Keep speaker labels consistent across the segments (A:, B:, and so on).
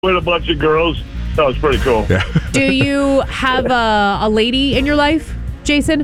A: with a bunch of girls. That was pretty cool.
B: Yeah.
C: Do you have a lady in your life, Jason?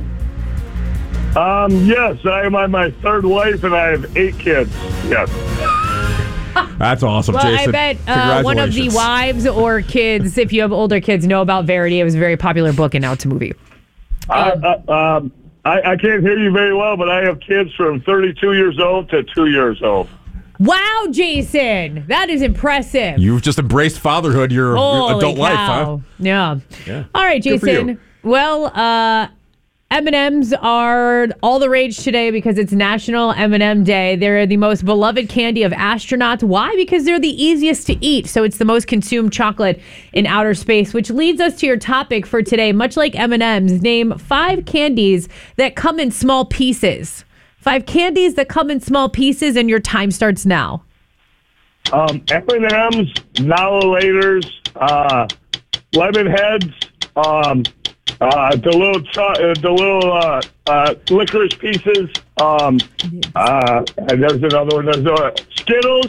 A: Yes, I am on my third wife, and I have 8 kids. Yes.
B: That's awesome,
C: Well,
B: Jason.
C: I bet one of the wives or kids, if you have older kids, know about Verity. It was a very popular book, and now it's a movie.
A: I can't hear you very well, but I have kids from 32 years old to 2 years old.
C: Wow, Jason, that is impressive.
B: You've just embraced fatherhood your adult life, huh?
C: Yeah. All right,
B: Good for
C: Jason.
B: you.
C: Well, M&Ms are all the rage today because it's National M&M Day. They're the most beloved candy of astronauts. Why? Because they're the easiest to eat. So it's the most consumed chocolate in outer space, which leads us to your topic for today. Much like M&Ms, name 5 candies that come in small pieces. 5 candies that come in small pieces, and your time starts now.
A: M&M's, Now-A-Laters, Lemon Heads, the little licorice pieces. And there's another one. There's Skittles.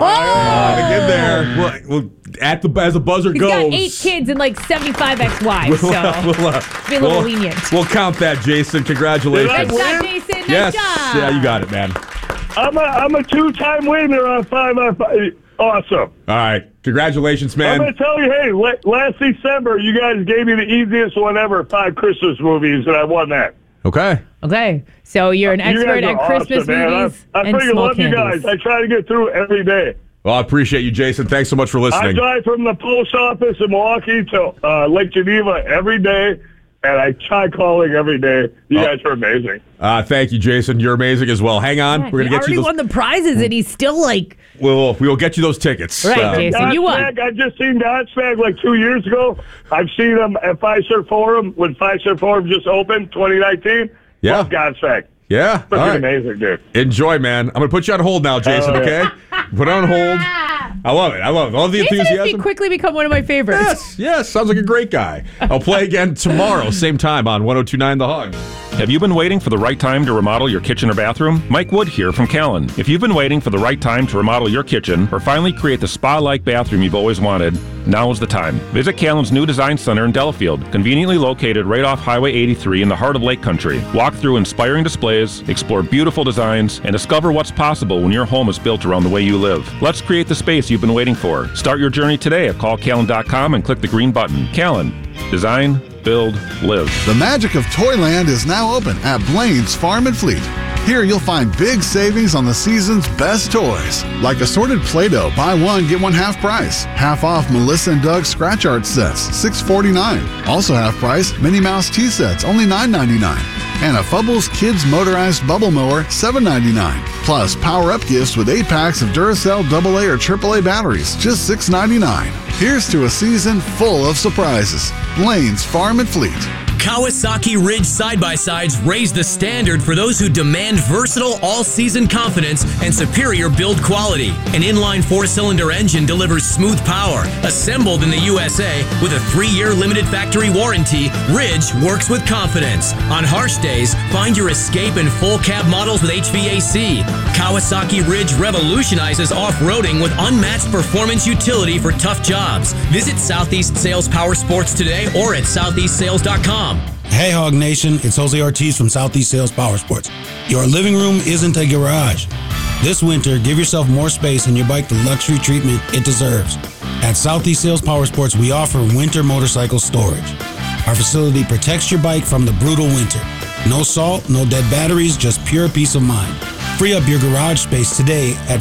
B: Get there. Well, as a buzzer
C: He's
B: goes.
C: got 8 kids and like 75 ex-wives, so be a little lenient.
B: We'll count that, Jason. Congratulations.
A: Did I
C: Nice job,
A: win?
C: Jason. Nice
B: Yes.
C: job.
B: Yeah, you got it, man.
A: I'm a 2-time winner on 5 on 5. Awesome.
B: All right. Congratulations,
A: I'm
B: man.
A: going to tell you, hey, last December, you guys gave me the easiest one ever, 5 Christmas movies, and I won that.
B: Okay.
C: Okay, so you're an
A: You
C: expert
A: guys
C: at
A: are
C: Christmas
A: awesome, man.
C: movies
A: I
C: and
A: freaking
C: small
A: love
C: candies.
A: you guys. I try to get through every day.
B: Well, I appreciate you, Jason. Thanks so much for
A: I
B: listening.
A: drive from the post office in Milwaukee to Lake Geneva every day, and I try calling every day. You guys are amazing.
B: Thank you, Jason. You're amazing as well. Hang on.
C: Yeah,
B: We're going to get
C: he
B: you
C: already
B: those.
C: won the prizes, and he's still like,
B: We will get you those tickets.
C: Right, Jason. You won.
A: Godsmack, I just seen Godsmack like 2 years ago. I've seen them at Fiserv Forum when Fiserv Forum just opened, 2019.
B: Yeah.
A: Love Godsmack.
B: Yeah. All
A: Freaking
B: right.
A: amazing, dude.
B: Enjoy, man. I'm going to put you on hold now, Jason,
A: Oh,
B: okay? Put it on hold. I love it. I love it. All the
C: Jason has
B: enthusiasm.
C: quickly become one of my favorites.
B: Yes. Sounds like a great guy. I'll play again tomorrow, same time on 102.9 The Hog.
D: Have you been waiting for the right time to remodel your kitchen or bathroom? Mike Wood here from Callan. If you've been waiting for the right time to remodel your kitchen or finally create the spa-like bathroom you've always wanted, now is the time. Visit Callan's new design center in Delafield, conveniently located right off Highway 83 in the heart of Lake Country. Walk through inspiring displays, explore beautiful designs, and discover what's possible when your home is built around the way you live. Let's create the space you've been waiting for. Start your journey today at callcallan.com and click the green button. Callan. Design, build, live.
E: The magic of Toyland is now open at Blaine's Farm and Fleet. Here you'll find big savings on the season's best toys, like assorted Play-Doh, buy one, get one half price. Half off Melissa and Doug scratch art sets, $6.49. Also half price Minnie Mouse tea sets, only $9.99. And a Fubbles Kids Motorized Bubble Mower, $7.99. Plus power-up gifts with 8 packs of Duracell AA or AAA batteries, just $6.99. Here's to a season full of surprises. Blaine's Farm and Fleet.
F: Kawasaki Ridge side-by-sides raise the standard for those who demand versatile all-season confidence and superior build quality. An inline 4-cylinder engine delivers smooth power. Assembled in the USA with a 3-year limited factory warranty, Ridge works with confidence. On harsh days, find your escape in full cab models with HVAC. Kawasaki Ridge revolutionizes off-roading with unmatched performance utility for tough jobs. Visit Southeast Sales Power Sports today or at southeastsales.com.
G: Hey Hog Nation, it's Jose Ortiz from Southeast Sales Power Sports. Your living room isn't a garage. This winter, give yourself more space and your bike the luxury treatment it deserves. At Southeast Sales Power Sports, we offer winter motorcycle storage. Our facility protects your bike from the brutal winter. No salt, no dead batteries, just pure peace of mind. Free up your garage space today at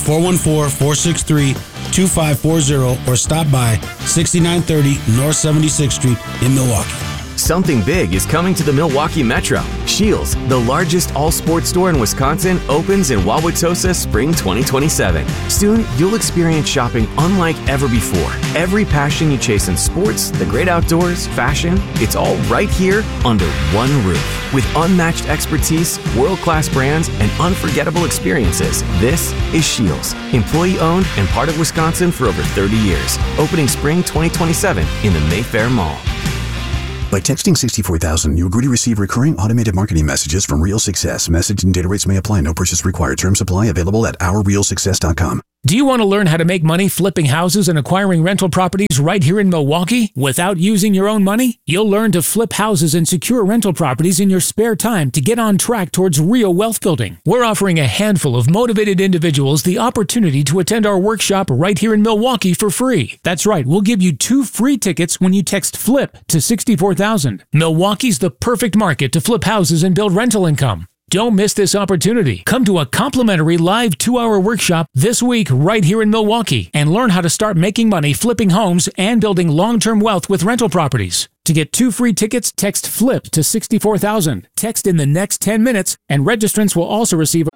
G: 414-463-2540 or stop by 6930 North 76th Street in Milwaukee.
H: Something big is coming to the Milwaukee Metro. Scheels, the largest all-sports store in Wisconsin, opens in Wauwatosa spring 2027. Soon, you'll experience shopping unlike ever before. Every passion you chase in sports, the great outdoors, fashion, it's all right here under one roof. With unmatched expertise, world-class brands, and unforgettable experiences, this is Scheels. Employee-owned and part of Wisconsin for over 30 years. Opening spring 2027 in the Mayfair Mall.
I: By texting 64,000, you agree to receive recurring automated marketing messages from Real Success. Message and data rates may apply. No purchase required. Terms apply. Available at ourrealsuccess.com.
J: Do you want to learn how to make money flipping houses and acquiring rental properties right here in Milwaukee without using your own money? You'll learn to flip houses and secure rental properties in your spare time to get on track towards real wealth building. We're offering a handful of motivated individuals the opportunity to attend our workshop right here in Milwaukee for free. That's right, we'll give you 2 free tickets when you text FLIP to 64,000. Milwaukee's the perfect market to flip houses and build rental income. Don't miss this opportunity. Come to a complimentary live 2-hour workshop this week right here in Milwaukee and learn how to start making money flipping homes and building long-term wealth with rental properties. To get 2 free tickets, text FLIP to 64,000. Text in the next 10 minutes and registrants will also receive.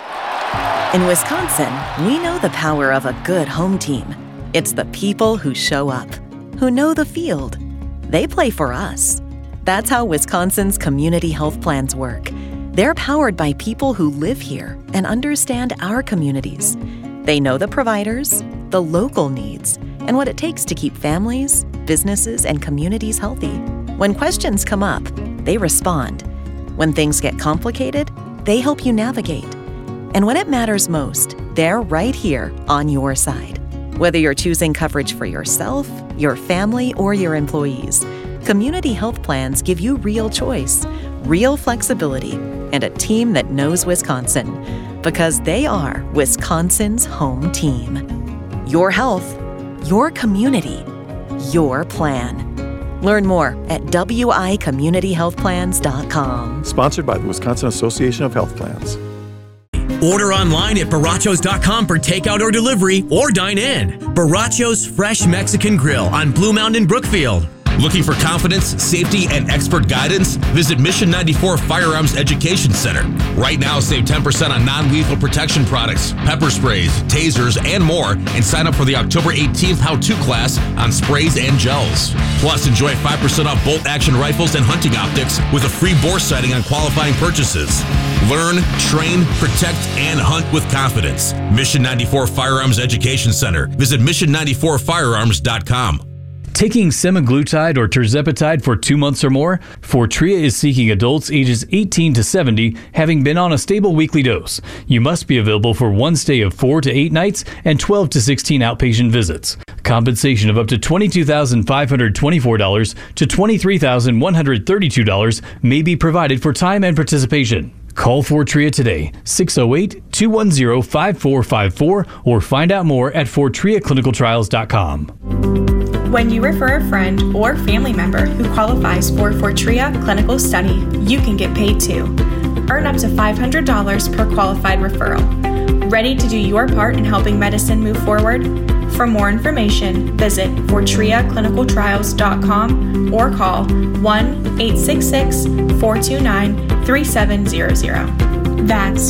K: In Wisconsin, we know the power of a good home team. It's the people who show up, who know the field. They play for us. That's how Wisconsin's community health plans work. They're powered by people who live here and understand our communities. They know the providers, the local needs, and what it takes to keep families, businesses, and communities healthy. When questions come up, they respond. When things get complicated, they help you navigate. And when it matters most, they're right here on your side. Whether you're choosing coverage for yourself, your family, or your employees, community health plans give you real choice, real flexibility, and a team that knows Wisconsin, because they are Wisconsin's home team. Your health, your community, your plan. Learn more at wicommunityhealthplans.com.
L: Sponsored by the Wisconsin Association of Health Plans.
F: Order online at Barachos.com for takeout or delivery, or dine in. Barachos Fresh Mexican Grill on Blue Mountain, Brookfield.
M: Looking for confidence, safety, and expert guidance? Visit Mission 94 Firearms Education Center. Right now, save 10% on non-lethal protection products, pepper sprays, tasers, and more, and sign up for the October 18th How-To class on sprays and gels. Plus, enjoy 5% off bolt-action rifles and hunting optics with a free bore sighting on qualifying purchases. Learn, train, protect, and hunt with confidence. Mission 94 Firearms Education Center. Visit mission94firearms.com.
N: Taking semaglutide or tirzepatide for 2 months or more? Fortrea is seeking adults ages 18 to 70 having been on a stable weekly dose. You must be available for one stay of 4 to 8 nights and 12 to 16 outpatient visits. Compensation of up to $22,524 to $23,132 may be provided for time and participation. Call Fortrea today, 608-210-5454, or find out more at FortreaClinicalTrials.com.
O: When you refer a friend or family member who qualifies for Fortrea Clinical Study, you can get paid too. Earn up to $500 per qualified referral. Ready to do your part in helping medicine move forward? For more information, visit FortreaClinicalTrials.com or call 1-866-429-3700. That's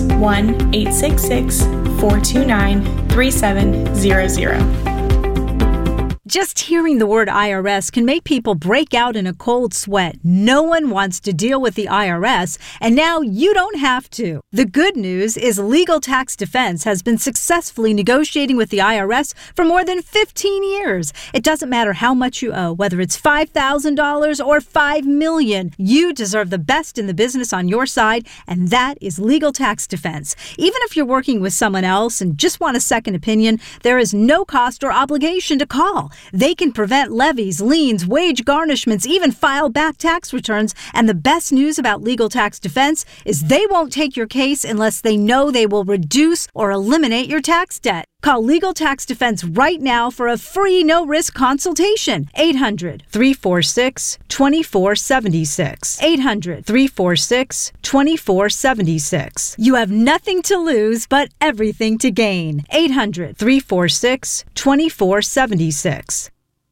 O: 1-866-429-3700.
P: Just hearing the word IRS can make people break out in a cold sweat. No one wants to deal with the IRS, and now you don't have to. The good news is Legal Tax Defense has been successfully negotiating with the IRS for more than 15 years. It doesn't matter how much you owe, whether it's $5,000 or $5 million. You deserve the best in the business on your side, and that is Legal Tax Defense. Even if you're working with someone else and just want a second opinion, there is no cost or obligation to call. They can prevent levies, liens, wage garnishments, even file back tax returns. And the best news about Legal Tax Defense is they won't take your case unless they know they will reduce or eliminate your tax debt. Call Legal Tax Defense right now for a free no-risk consultation. 800-346-2476. 800-346-2476. You have nothing to lose but everything to gain. 800-346-2476.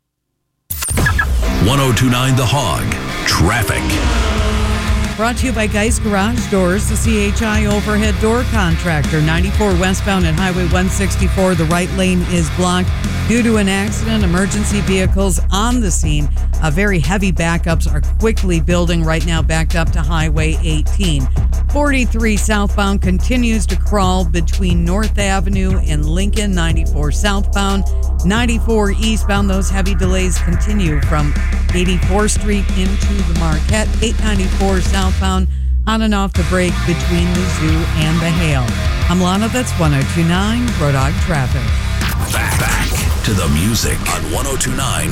Q: 1029 The Hog. Traffic.
R: Brought to you by Geist Garage Doors, the CHI overhead door contractor. 94 westbound at Highway 164. The right lane is blocked due to an accident. Emergency vehicles on the scene. Very heavy backups are quickly building right now, backed up to Highway 18. 43 southbound continues to crawl between North Avenue and Lincoln. 94 southbound. 94 eastbound, those heavy delays continue from 84th Street into the Marquette. 894 southbound on and off the break between the Zoo and the Hale. I'm Lana, that's 1029 Road Dog Traffic.
Q: Back to the music on 102.9